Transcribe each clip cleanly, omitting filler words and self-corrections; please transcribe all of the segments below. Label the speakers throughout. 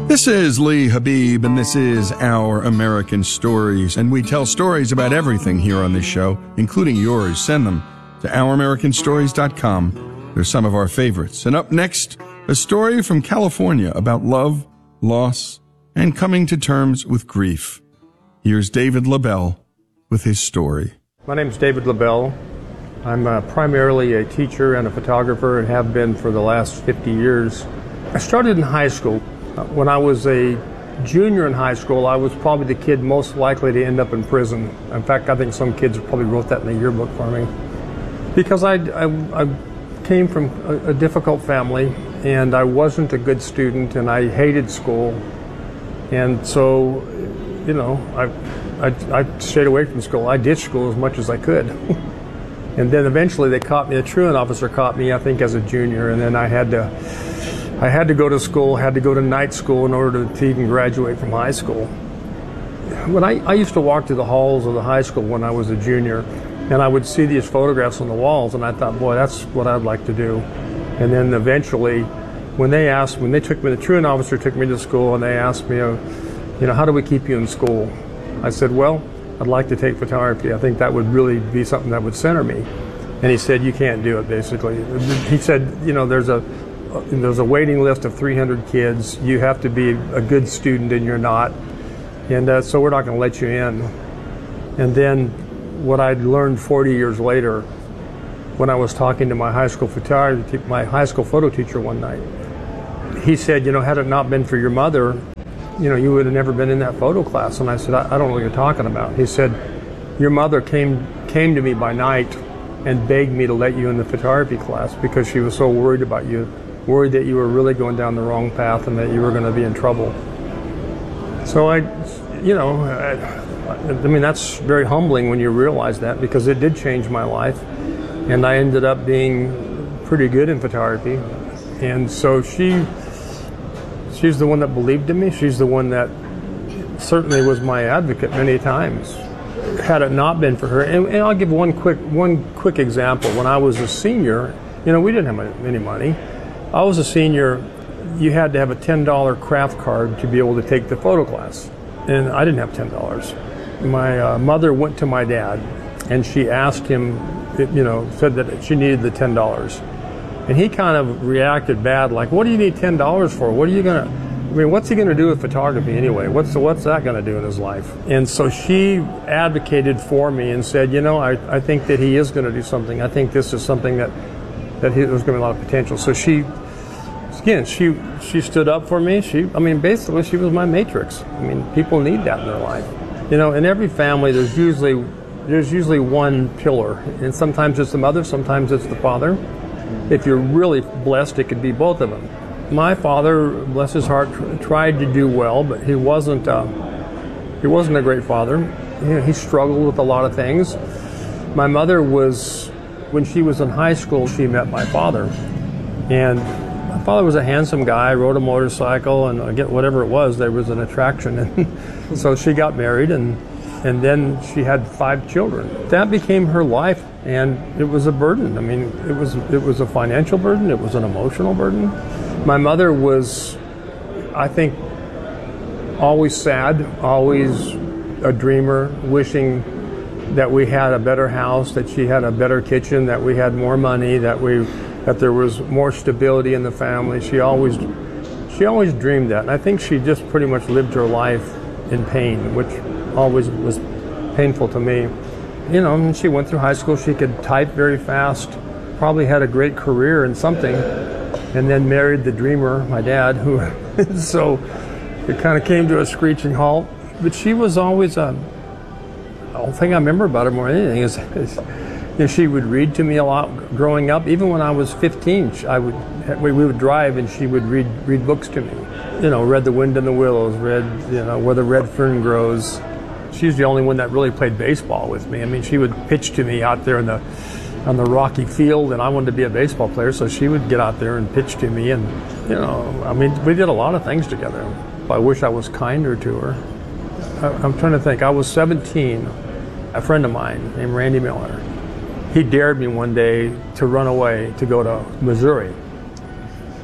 Speaker 1: This is Lee Habib, and this is Our American Stories, and we tell stories about everything here on this show, including yours. Send them to OurAmericanStories.com. They're some of our favorites. And up next, a story from California about love, loss, and coming to terms with grief. Here's David LaBelle with his story.
Speaker 2: My name is David LaBelle. I'm primarily a teacher and a photographer and have been for the last 50 years. I started in high school. When I was a junior in high school, I was probably the kid most likely to end up in prison. In fact, I think some kids probably wrote that in the yearbook for me. Because I came from a difficult family, and I wasn't a good student, and I hated school. And so, you know, I stayed away from school. I ditched school as much as I could. And then eventually they caught me, a truant officer caught me, I think, as a junior, and then I had to go to school, had to go to night school in order to even graduate from high school. When I used to walk through the halls of the high school when I was a junior, and I would see these photographs on the walls, and I thought, boy, that's what I'd like to do. And then eventually, when the truant officer took me to school, and they asked me, you know, how do we keep you in school? I said, well, I'd like to take photography. I think that would really be something that would center me. And he said, you can't do it, basically. He said, you know, there's a waiting list of 300 kids. You have to be a good student, and you're not. And so we're not going to let you in. And then what I'd learned 40 years later, when I was talking to my high school photo teacher one night, he said, you know, had it not been for your mother, you know, you would have never been in that photo class. And I said, I don't know what you're talking about. He said, your mother came to me by night and begged me to let you in the photography class because she was so worried about you, worried that you were really going down the wrong path and that you were going to be in trouble. So I mean, that's very humbling when you realize that, because it did change my life. And I ended up being pretty good in photography. And so she's the one that believed in me. She's the one that certainly was my advocate many times. Had it not been for her, and I'll give one quick example. When I was a senior, you know, we didn't have any money. I was a senior. You had to have a $10 craft card to be able to take the photo class, and I didn't have $10. My mother went to my dad, and she asked him, you know, said that she needed the $10. And he kind of reacted bad, like, what do you need $10 for? What's he going to do with photography anyway? What's that going to do in his life? And so she advocated for me and said, you know, I think that he is going to do something. I think this is something that there's going to be a lot of potential. So she stood up for me. Basically she was my matrix. I mean, people need that in their life. You know, in every family there's usually one pillar, and sometimes it's the mother, sometimes it's the father. If you're really blessed, it could be both of them. My father, bless his heart, tried to do well, but he wasn't a great father. He struggled with a lot of things. My mother when she was in high school, she met my father. And my father was a handsome guy, rode a motorcycle, and again, whatever it was, there was an attraction. And so she got married, and then she had 5 children. That became her life, and it was a burden. I mean, it was a financial burden. It was an emotional burden. My mother was, I think, always sad, always a dreamer, wishing that we had a better house, that she had a better kitchen, that we had more money, that there was more stability in the family. She always dreamed that. And I think she just pretty much lived her life in pain, which always was painful to me. You know, and she went through high school. She could type very fast, probably had a great career in something, and then married the dreamer, my dad, who so it kind of came to a screeching halt. But she was always the whole thing I remember about her more than anything is you know, she would read to me a lot growing up. Even when I was 15, we would drive and she would read books to me. You know, read The Wind in the Willows, read, you know, Where the Red Fern Grows. She's the only one that really played baseball with me. I mean, she would pitch to me out there on the rocky field, and I wanted to be a baseball player, so she would get out there and pitch to me. And, you know, I mean, we did a lot of things together. I wish I was kinder to her. I'm trying to think. I was 17. A friend of mine named Randy Miller, he dared me one day to run away to go to Missouri.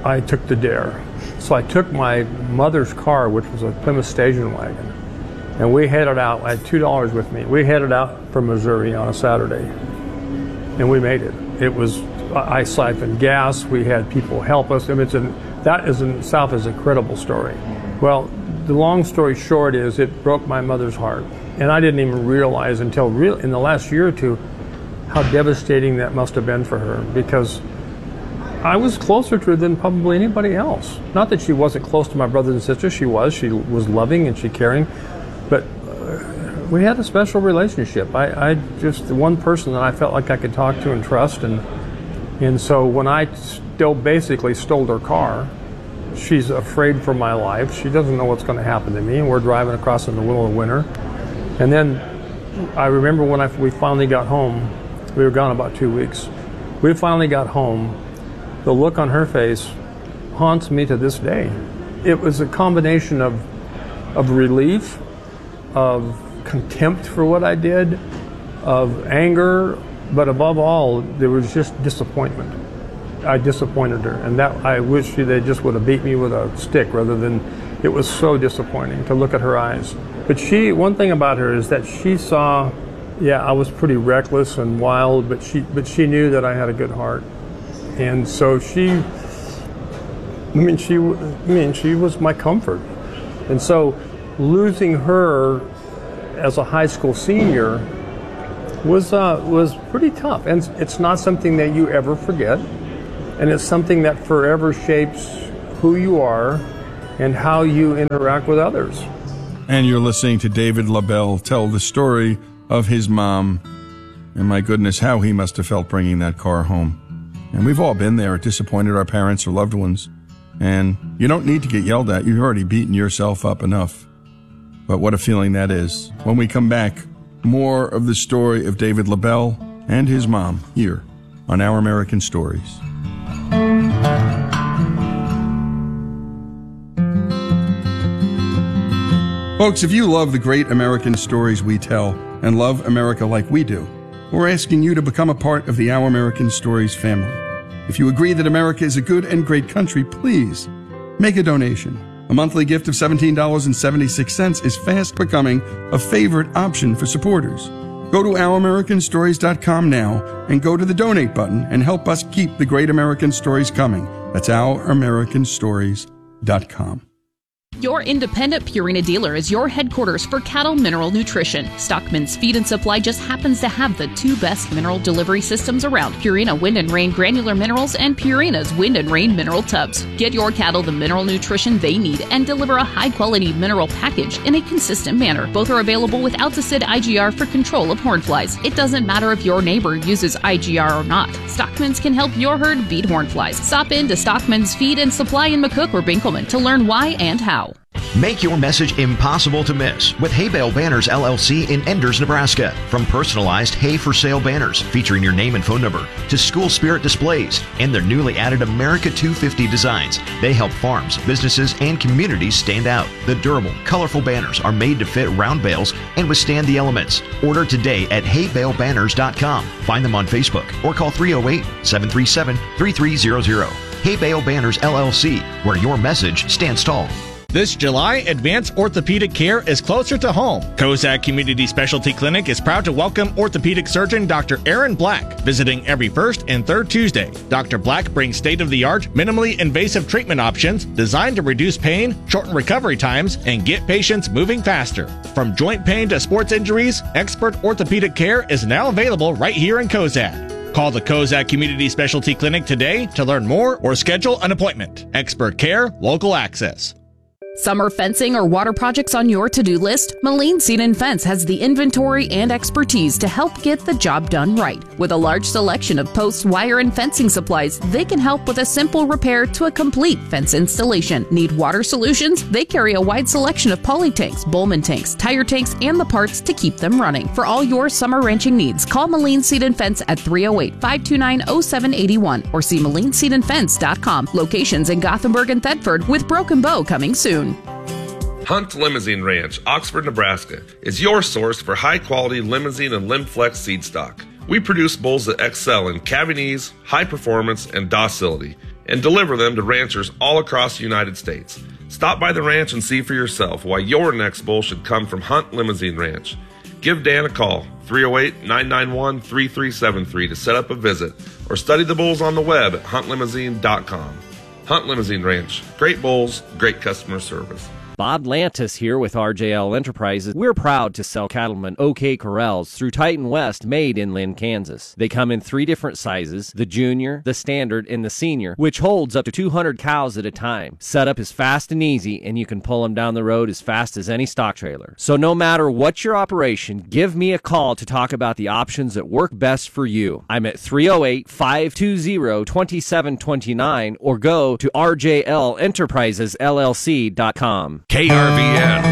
Speaker 2: I took the dare. So I took my mother's car, which was a Plymouth station wagon, and we headed out. I had $2 with me. We headed out for Missouri on a Saturday, and we made it. It was, I siphoned gas. We had people help us. I mean, that is in itself is an incredible story. Well, the long story short is it broke my mother's heart, and I didn't even realize until in the last year or two how devastating that must have been for her, because I was closer to her than probably anybody else. Not that she wasn't close to my brothers and sisters. She was loving and she caring, but we had a special relationship. I just the one person that I felt like I could talk to and trust, and so when I still basically stole her car, she's afraid for my life. She doesn't know what's going to happen to me, and we're driving across in the middle of winter. And then I remember when we finally got home. We were gone about 2 weeks. We finally got home. The look on her face haunts me to this day. It was a combination of relief, of contempt for what I did, of anger, but above all, there was just disappointment. I disappointed her, and that I wish they just would have beat me with a stick rather than. It was so disappointing to look at her eyes. But one thing about her is that she saw, I was pretty reckless and wild, but she knew that I had a good heart, and so she was my comfort. And so losing her as a high school senior was pretty tough, and it's not something that you ever forget. And it's something that forever shapes who you are and how you interact with others.
Speaker 1: And you're listening to David LaBelle tell the story of his mom. And my goodness, how he must have felt bringing that car home. And we've all been there, disappointed our parents or loved ones. And you don't need to get yelled at. You've already beaten yourself up enough. But what a feeling that is. When we come back, more of the story of David LaBelle and his mom here on Our American Stories. Folks, if you love the great American stories we tell and love America like we do, we're asking you to become a part of the Our American Stories family. If you agree that America is a good and great country, please make a donation. A monthly gift of $17.76 is fast becoming a favorite option for supporters. Go to OurAmericanStories.com now and go to the donate button and help us keep the great American stories coming. That's OurAmericanStories.com.
Speaker 3: Your independent Purina dealer is your headquarters for cattle mineral nutrition. Stockman's Feed and Supply just happens to have the two best mineral delivery systems around: Purina Wind and Rain Granular Minerals and Purina's Wind and Rain Mineral Tubs. Get your cattle the mineral nutrition they need and deliver a high-quality mineral package in a consistent manner. Both are available with Alticid IGR for control of hornflies. It doesn't matter if your neighbor uses IGR or not. Stockman's can help your herd beat hornflies. Stop in to Stockman's Feed and Supply in McCook or Binkelman to learn why and how.
Speaker 4: Make your message impossible to miss with Hay Bale Banners LLC in Enders, Nebraska. From personalized hay for sale banners featuring your name and phone number to school spirit displays and their newly added America 250 designs, they help farms, businesses, and communities stand out. The durable, colorful banners are made to fit round bales and withstand the elements. Order today at haybalebanners.com. Find them on Facebook or call 308-737-3300. Hay Bale Banners LLC, where your message stands tall.
Speaker 5: This July, advanced orthopedic care is closer to home. Kozak Community Specialty Clinic is proud to welcome orthopedic surgeon Dr. Aaron Black, visiting every first and third Tuesday. Dr. Black brings state-of-the-art, minimally invasive treatment options designed to reduce pain, shorten recovery times, and get patients moving faster. From joint pain to sports injuries, expert orthopedic care is now available right here in Kozak. Call the Kozak Community Specialty Clinic today to learn more or schedule an appointment. Expert care, local access.
Speaker 3: Summer fencing or water projects on your to-do list? Moline Seed and Fence has the inventory and expertise to help get the job done right. With a large selection of posts, wire, and fencing supplies, they can help with a simple repair to a complete fence installation. Need water solutions? They carry a wide selection of poly tanks, Bowman tanks, tire tanks, and the parts to keep them running. For all your summer ranching needs, call Moline Seed and Fence at 308-529-0781 or see MolineSeedandFence.com. Locations in Gothenburg and Thetford, with Broken Bow coming soon.
Speaker 6: Hunt Limousine Ranch, Oxford, Nebraska, is your source for high-quality limousine and Limflex seed stock. We produce bulls that excel in calving ease, high performance, and docility. and deliver them to ranchers all across the United States. Stop by the ranch and see for yourself why your next bull should come from Hunt Limousine Ranch. Give Dan a call, 308-991-3373 to set up a visit, or study the bulls on the web at huntlimousine.com. Hunt Limousine Ranch. Great bulls, great customer service.
Speaker 7: Bob Lantis here with RJL Enterprises. We're proud to sell cattlemen OK Corrals through Titan West, made in Lynn, Kansas. They come in 3 different sizes, the junior, the standard, and the senior, which holds up to 200 cows at a time. Setup is fast and easy, and you can pull them down the road as fast as any stock trailer. So no matter what your operation, give me a call to talk about the options that work best for you. I'm at 308-520-2729 or go to rjlenterprisesllc.com.
Speaker 8: KRVN.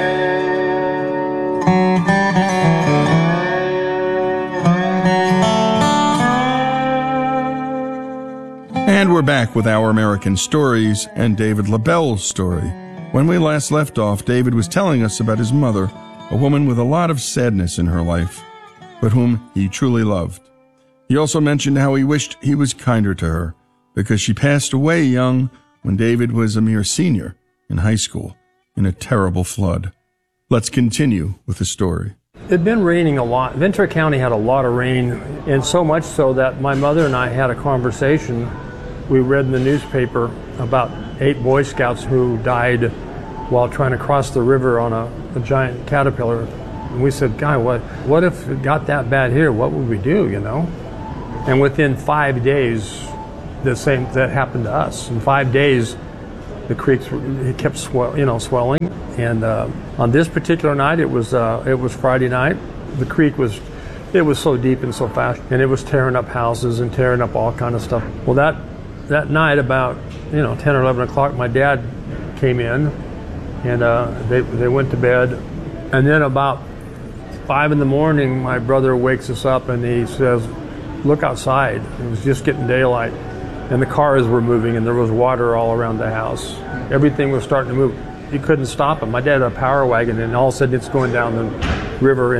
Speaker 1: And we're back with Our American Stories and David LaBelle's story. When we last left off, David was telling us about his mother, a woman with a lot of sadness in her life, but whom he truly loved. He also mentioned how he wished he was kinder to her, because she passed away young when David was a mere senior in high school in a terrible flood. Let's continue with the story.
Speaker 2: It'd been raining a lot. Ventura County had a lot of rain, and so much so that my mother and I had a conversation. We read in the newspaper about 8 Boy Scouts who died while trying to cross the river on a giant caterpillar. And we said, "Guy, what if it got that bad here? What would we do, you know?" And within 5 days, that happened to us. In 5 days, the creeks kept swelling, and on this particular night, it was Friday night. The creek was so deep and so fast, and it was tearing up houses and tearing up all kind of stuff. Well, that night, about 10 or 11 o'clock, my dad came in, and they went to bed, and then about 5 in the morning, my brother wakes us up and he says, "Look outside." It was just getting daylight. And the cars were moving, and there was water all around the house. Everything was starting to move. You couldn't stop it. My dad had a power wagon, and all of a sudden it's going down the river